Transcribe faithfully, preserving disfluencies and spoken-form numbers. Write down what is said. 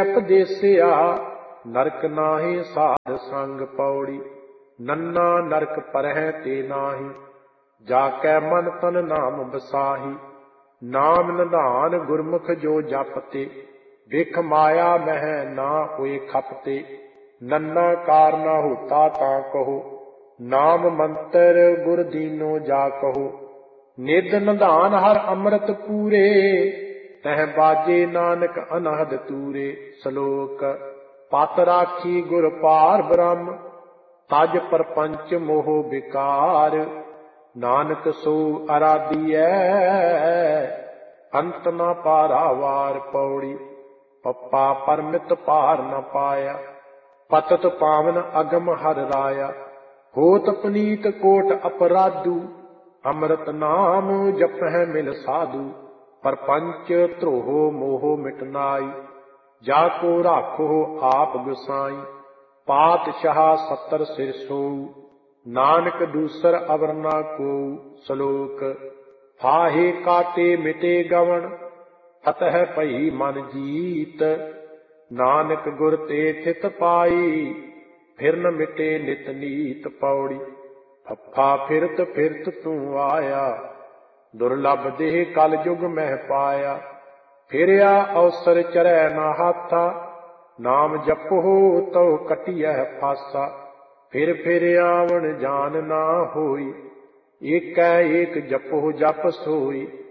उपदेसिया नरक नाहि साध संग पौड़ी। नन्ना नरक परह ते नाही जाकै मन तन नाम बसाही। नाम निधान गुरमुख जो जपते विख माया मह ना होए खपते। नन्ना कारना होता ता कहो नाम मंत्र गुर दीनो जा कहो। निध निधान हर अमृत पूरे तह बाजे नानक अनहद तूरे। श्लोक पत राखी गुर पार ब्रह्म तज परपंच मोह विकार। नानक सो आराधियै अंत न पारावार पौड़ी। पप्पा परमित पार न पाया पतत पावन अगम हर राया। होत पुनीत कोट अपराधु अमृत नाम जपह मिल साधु। परपंच ध्रोह मोह मिटनाई जाको राखो आप गुसाई। पातशाह सत्तर सिर सोऊ नानक दूसर अवर ना को। श्लोक फाहे काटे मिटे गवन फतह पई मन जीत। नानक गुर ते थित पाई फिर न मिटे नित नीत पौड़ी। फफा फिरत फिरत तू आया दुर्लभ देह कल जुग मह पाया। फिरया अवसर चरै ना हाथा नाम जपो तो कटियह फासा। फिर फिर आवन जान ना होई एकै एक जपो जप सोई।